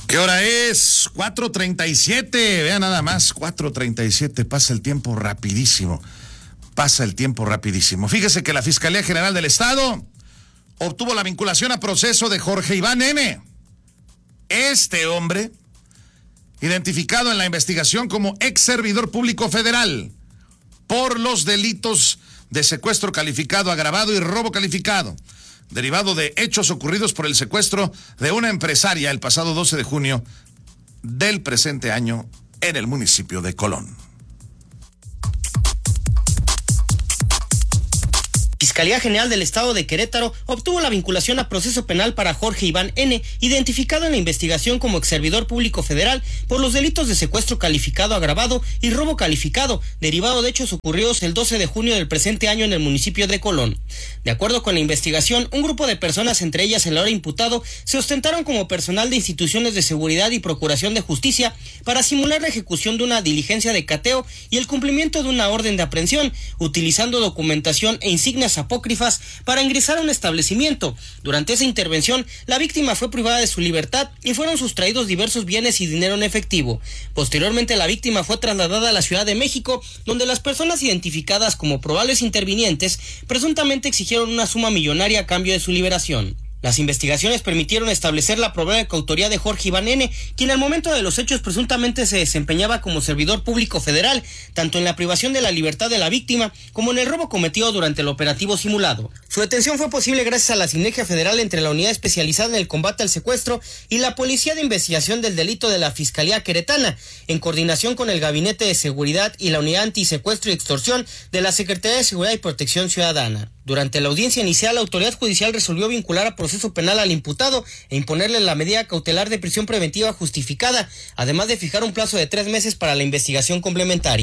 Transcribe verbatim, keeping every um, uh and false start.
¿Qué hora es? cuatro treinta y siete, vean nada más, cuatro treinta y siete, pasa el tiempo rapidísimo, pasa el tiempo rapidísimo. Fíjese que la Fiscalía General del Estado obtuvo la vinculación a proceso de Jorge Iván N. Este hombre, identificado en la investigación como ex servidor público federal por los delitos de secuestro calificado agravado y robo calificado, derivado de hechos ocurridos por el secuestro de una empresaria el pasado doce de junio del presente año en el municipio de Colón. Fiscalía General del Estado de Querétaro obtuvo la vinculación a proceso penal para Jorge Iván N., identificado en la investigación como exservidor público federal por los delitos de secuestro calificado agravado y robo calificado, derivado de hechos ocurridos el doce de junio del presente año en el municipio de Colón. De acuerdo con la investigación, un grupo de personas, entre ellas el ahora imputado, se ostentaron como personal de instituciones de seguridad y procuración de justicia para simular la ejecución de una diligencia de cateo y el cumplimiento de una orden de aprehensión, utilizando documentación e insignias apócrifas para ingresar a un establecimiento. Durante esa intervención, la víctima fue privada de su libertad y fueron sustraídos diversos bienes y dinero en efectivo. Posteriormente, la víctima fue trasladada a la Ciudad de México, donde las personas identificadas como probables intervinientes presuntamente exigieron una suma millonaria a cambio de su liberación. Las investigaciones permitieron establecer la probable coautoría de Jorge Iván N., quien al momento de los hechos presuntamente se desempeñaba como servidor público federal, tanto en la privación de la libertad de la víctima como en el robo cometido durante el operativo simulado. Su detención fue posible gracias a la sinergia federal entre la Unidad Especializada en el Combate al Secuestro y la Policía de Investigación del Delito de la Fiscalía Queretana, en coordinación con el Gabinete de Seguridad y la Unidad Antisecuestro y Extorsión de la Secretaría de Seguridad y Protección Ciudadana. Durante la audiencia inicial, la autoridad judicial resolvió vincular a proceso penal al imputado e imponerle la medida cautelar de prisión preventiva justificada, además de fijar un plazo de tres meses para la investigación complementaria.